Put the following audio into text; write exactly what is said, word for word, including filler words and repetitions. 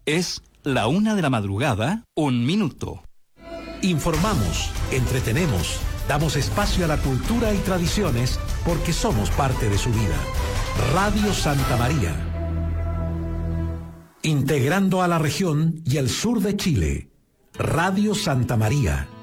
Es la una de la madrugada, un minuto. Informamos, entretenemos, damos espacio a la cultura y tradiciones porque somos parte de su vida. Radio Santa María. Integrando a la región y el sur de Chile. Radio Santa María.